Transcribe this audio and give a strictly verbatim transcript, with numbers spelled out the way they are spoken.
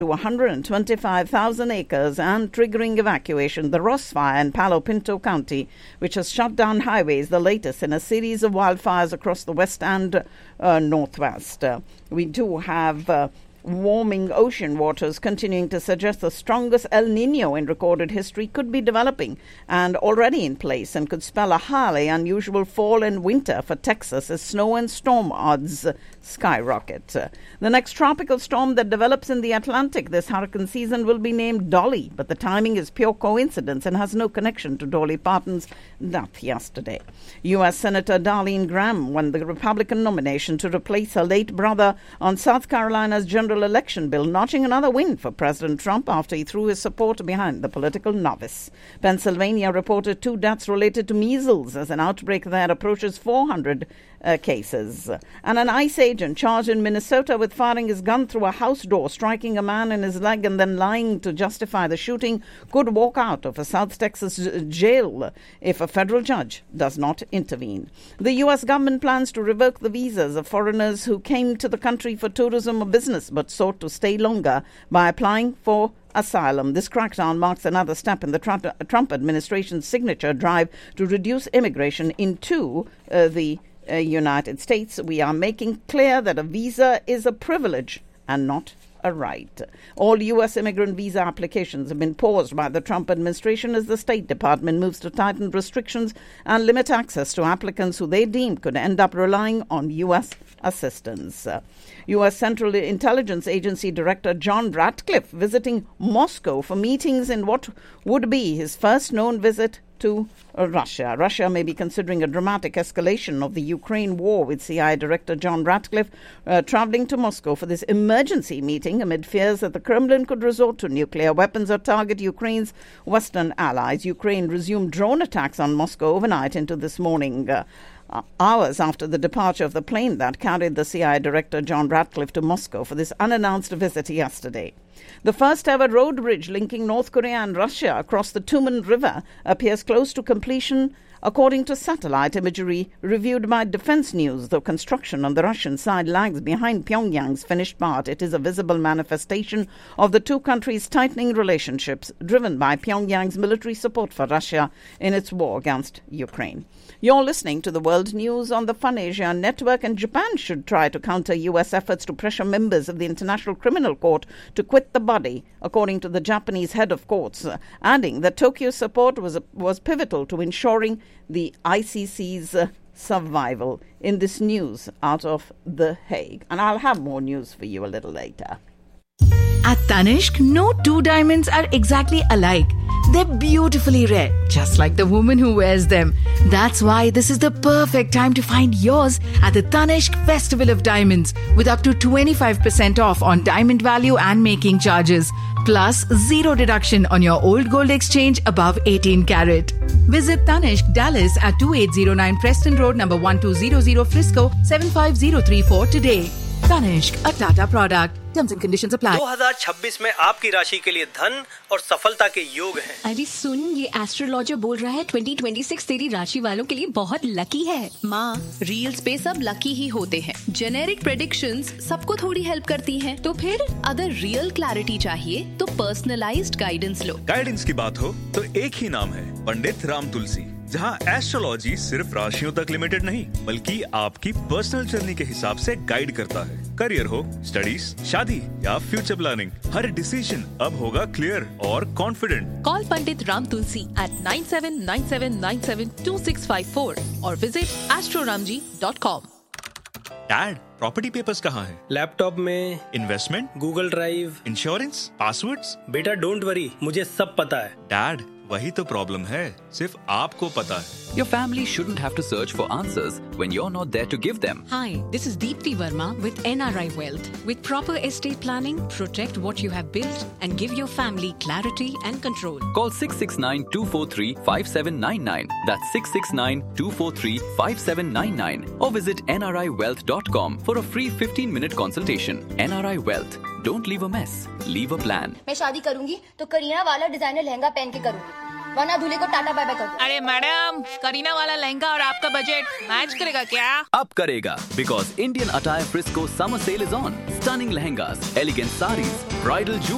to one hundred twenty-five thousand acres and triggering evacuation. The Ross Fire in Palo Pinto County, which has shut down highways, the latest in a series of wildfires across the west and uh, northwest. Uh, we do have Uh, warming ocean waters continuing to suggest the strongest El Nino in recorded history could be developing and already in place and could spell a highly unusual fall and winter for Texas as snow and storm odds skyrocket. Uh, the next tropical storm that develops in the Atlantic this hurricane season will be named Dolly, but the timing is pure coincidence and has no connection to Dolly Parton's death yesterday. U S Senator Darlene Graham won the Republican nomination to replace her late brother on South Carolina's general election bill, notching another win for President Trump after he threw his support behind the political novice. Pennsylvania reported two deaths related to measles as an outbreak there approaches four hundred uh, cases. And an ICE agent charged in Minnesota with firing his gun through a house door, striking a man in his leg and then lying to justify the shooting, could walk out of a South Texas jail if a federal judge does not intervene. The U S government plans to revoke the visas of foreigners who came to the country for tourism or business but sought to stay longer by applying for asylum. This crackdown marks another step in the Trump, Trump administration's signature drive to reduce immigration into uh, the uh, United States. We are making clear that a visa is a privilege and not a right. All U S immigrant visa applications have been paused by the Trump administration as the State Department moves to tighten restrictions and limit access to applicants who they deem could end up relying on U S assistance. Uh, U S Central Intelligence Agency Director John Ratcliffe visiting Moscow for meetings in what would be his first known visit to uh, Russia. Russia may be considering a dramatic escalation of the Ukraine war, with C I A Director John Ratcliffe uh, traveling to Moscow for this emergency meeting amid fears that the Kremlin could resort to nuclear weapons or target Ukraine's Western allies. Ukraine resumed drone attacks on Moscow overnight into this morning. Uh, Uh, hours after the departure of the plane that carried the C I A Director John Ratcliffe to Moscow for this unannounced visit yesterday. The first ever road bridge linking North Korea and Russia across the Tumen River appears close to completion, according to satellite imagery reviewed by Defense News. Though construction on the Russian side lags behind Pyongyang's finished part, it is a visible manifestation of the two countries' tightening relationships, driven by Pyongyang's military support for Russia in its war against Ukraine. You're listening to the World News on the Fun Asia Network, and Japan should try to counter U S efforts to pressure members of the International Criminal Court to quit the body, according to the Japanese head of courts, uh, adding that Tokyo's support was, uh, was pivotal to ensuring the I C C's uh, survival. In this news out of The Hague. And I'll have more news for you a little later. At Tanishq, no two diamonds are exactly alike. They're beautifully rare, just like the woman who wears them. That's why this is the perfect time to find yours at the Tanishq Festival of Diamonds, with up to twenty-five percent off on diamond value and making charges, plus zero deduction on your old gold exchange above eighteen carat. Visit Tanishq Dallas at twenty-eight oh nine Preston Road, number twelve hundred Frisco, seven five zero three four today. Tanishq, a Tata product. Terms and conditions apply. दो हज़ार छब्बीस में आपकी राशि के लिए धन और सफलता के योग हैं। अरे सुन, ये एस्ट्रोलॉजर बोल रहा है ट्वेंटी ट्वेंटी सिक्स तेरी राशि वालों के लिए बहुत लकी है। माँ, रील्स पे सब लकी ही होते हैं। जेनेरिक प्रेडिक्शंस सबको थोड़ी हेल्प करती हैं। तो फिर अगर रियल क्लैरिटी चाहिए तो पर्सनलाइज्ड गाइडेंस लो। गाइडेंस की बात हो तो एक ही नाम है, पंडित राम तुलसी, जहाँ एस्ट्रोलॉजी सिर्फ राशियों तक लिमिटेड नहीं, बल्कि आपकी पर्सनल जर्नी के हिसाब से गाइड करता है। करियर हो, स्टडीज, शादी या फ्यूचर प्लानिंग, हर डिसीजन अब होगा क्लियर और confident. Call Pandit Ram Tulsi eight nine seven nine seven nine seven to six five four और visit एस्ट्रोरामजी dot com. Dad, property papers कहाँ हैं? लैपटॉप में। Investment, Google drive, insurance, passwords. बेटा डोंट वरी, मुझे सब पता है। डैड, वही तो प्रॉब्लम है, सिर्फ आपको पता है। Your family shouldn't have to search for answers when you're not there to give them. Hi, this is Deepti Verma with N R I Wealth. With proper estate planning, protect what you have built and give your family clarity and control. Call six six nine, two four three, five seven nine nine. That's six six nine, two four three, five seven nine nine. Or visit N R I wealth dot com for a free fifteen minute consultation. N R I Wealth. Don't leave a mess. Leave a plan. मैं शादी करूंगी तो करीना वाला designer lehenga पहन के करूंगी, वरना दूल्हे को टाटा बाय बाय कर दो। अरे मैडम, करीना वाला लहंगा और आपका बजट मैच करेगा क्या? अब करेगा, because Indian Attire Frisco summer sale is on. Stunning lehengas, elegant sarees, bridal jewelry.